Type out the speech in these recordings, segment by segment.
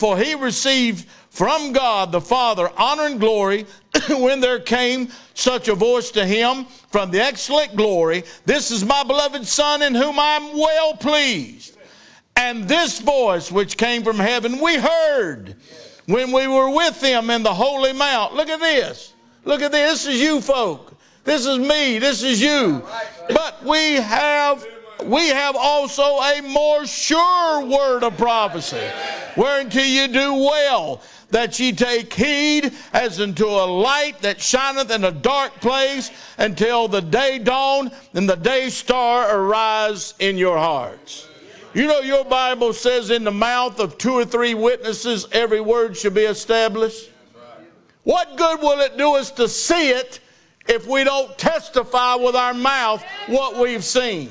For he received from God the Father honor and glory when there came such a voice to him from the excellent glory, This is my beloved Son in whom I am well pleased. And this voice which came from heaven we heard when we were with him in the holy mount. Look at this. Look at this. This is you folk. This is me. This is you. But we have also a more sure word of prophecy, whereunto you do well that ye take heed as unto a light that shineth in a dark place until the day dawn and the day star arise in your hearts. You know your Bible says in the mouth of 2 or 3 witnesses every word should be established. What good will it do us to see it if we don't testify with our mouth what we've seen?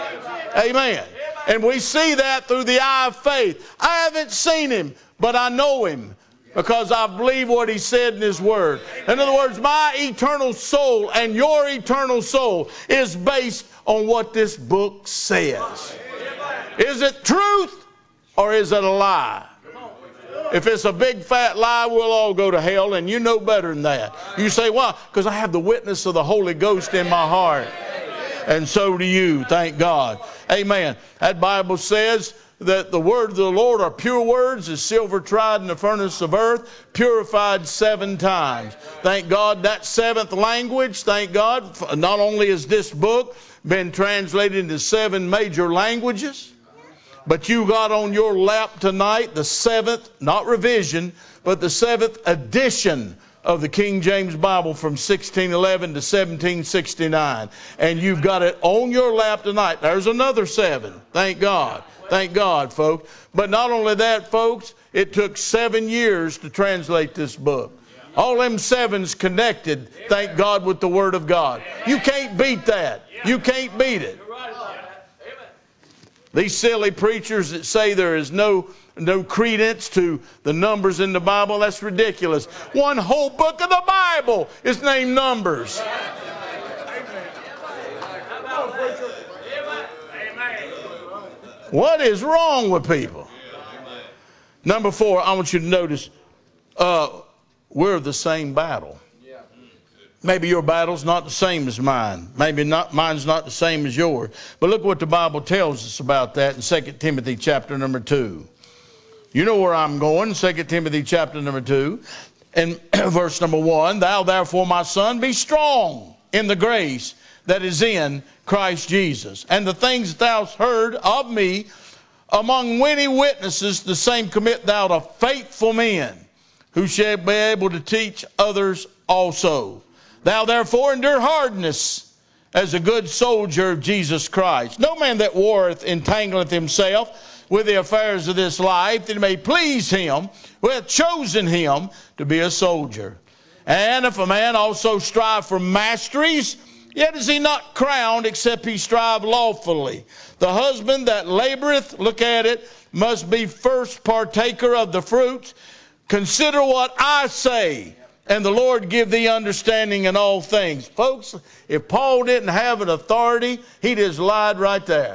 Amen. And we see that through the eye of faith. I haven't seen him, but I know him because I believe what he said in his word. In other words, my eternal soul and your eternal soul is based on what this book says. Is it truth or is it a lie? If it's a big fat lie, we'll all go to hell, and you know better than that. You say, why? Because I have the witness of the Holy Ghost in my heart. And so do you, thank God. Amen. That Bible says that the word of the Lord are pure words, as silver tried in the furnace of earth, purified 7 times. Thank God that 7th language, thank God, not only has this book been translated into 7 major languages, but you got on your lap tonight the 7th, not revision, but the 7th edition of the King James Bible from 1611 to 1769. And you've got it on your lap tonight. There's another 7. Thank God. Thank God, folks. But not only that, folks, it took 7 years to translate this book. All them 7's connected, thank God, with the Word of God. You can't beat that. You can't beat it. These silly preachers that say there is no credence to the numbers in the Bible, that's ridiculous. One whole book of the Bible is named Numbers. What is wrong with people? Number 4, I want you to notice we're the same battle. Maybe your battle's not the same as mine. Maybe mine's not the same as yours. But look what the Bible tells us about that in 2 Timothy chapter number 2. You know where I'm going, 2 Timothy chapter number 2. And verse number 1, Thou therefore, my son, be strong in the grace that is in Christ Jesus. And the things that thou hast heard of me among many witnesses, the same commit thou to faithful men, who shall be able to teach others also. Thou therefore endure hardness as a good soldier of Jesus Christ. No man that warreth entangleth himself with the affairs of this life, that he may please him who hath chosen him to be a soldier. And if a man also strive for masteries, yet is he not crowned, except he strive lawfully. The husband that laboreth, look at it, must be first partaker of the fruits. Consider what I say, and the Lord give thee understanding in all things. Folks, if Paul didn't have an authority, he just lied right there.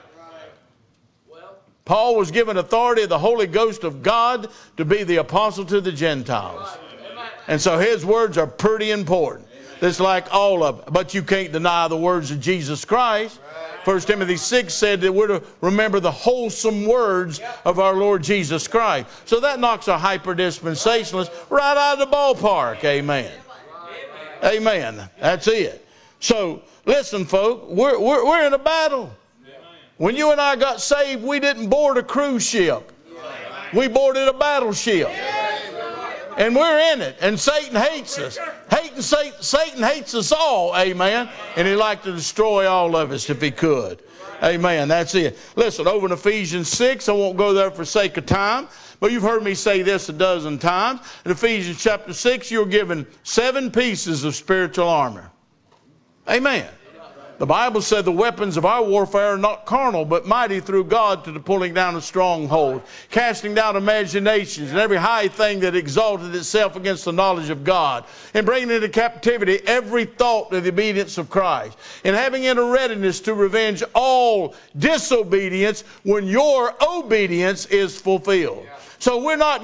Paul was given authority of the Holy Ghost of God to be the apostle to the Gentiles. And so his words are pretty important. It's like all of it. But you can't deny the words of Jesus Christ. 1 Timothy 6 said that we're to remember the wholesome words of our Lord Jesus Christ. So that knocks a hyper-dispensationalist right out of the ballpark. Amen. Amen. That's it. So listen, folk, we're in a battle. When you and I got saved, we didn't board a cruise ship. We boarded a battleship. And we're in it. And Satan hates us. Satan hates us all. Amen. And he'd like to destroy all of us if he could. Amen. That's it. Listen, over in Ephesians 6, I won't go there for sake of time, but you've heard me say this a dozen times. In Ephesians chapter 6, you're given 7 pieces of spiritual armor. Amen. The Bible said the weapons of our warfare are not carnal, but mighty through God to the pulling down of strongholds, casting down imaginations and every high thing that exalted itself against the knowledge of God, and bringing into captivity every thought to the obedience of Christ, and having in a readiness to revenge all disobedience when your obedience is fulfilled. So we're not